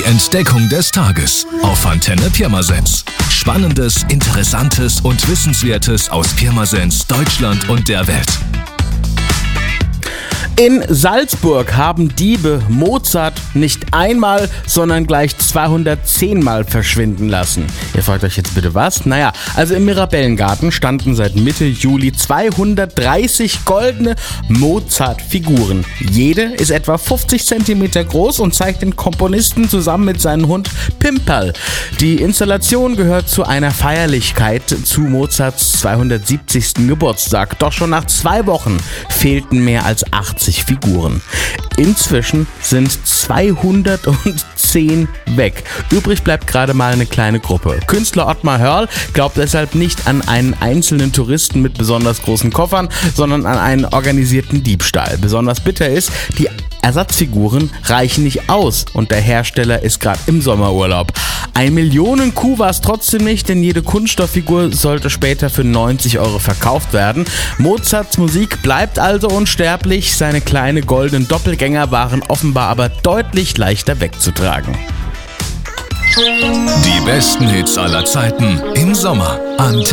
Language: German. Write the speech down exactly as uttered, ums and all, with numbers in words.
Entdeckung des Tages auf Antenne Pirmasens. Spannendes, Interessantes und Wissenswertes aus Pirmasens, Deutschland und der Welt. In Salzburg haben Diebe Mozart nicht einmal, sondern gleich zweihundertzehn Mal verschwinden lassen. Ihr fragt euch jetzt bitte was? Naja, also im Mirabellengarten standen seit Mitte Juli zweihundertdreißig goldene Mozart-Figuren. Jede ist etwa fünfzig Zentimeter groß und zeigt den Komponisten zusammen mit seinem Hund Pimperl. Die Installation gehört zu einer Feierlichkeit zu Mozarts zweihundertsiebzigsten Geburtstag. Doch schon nach zwei Wochen fehlten mehr als achtzig Figuren. Inzwischen sind zweihundertzehn weg. Übrig bleibt gerade mal eine kleine Gruppe. Künstler Ottmar Hörl glaubt deshalb nicht an einen einzelnen Touristen mit besonders großen Koffern, sondern an einen organisierten Diebstahl. Besonders bitter ist, die Ersatzfiguren reichen nicht aus und der Hersteller ist gerade im Sommerurlaub. Ein Millionen-Coup war es trotzdem nicht, denn jede Kunststofffigur sollte später für neunzig Euro verkauft werden. Mozarts Musik bleibt also unsterblich, seine kleinen goldenen Doppelgänger waren offenbar aber deutlich leichter wegzutragen. Die besten Hits aller Zeiten im Sommer. Antenne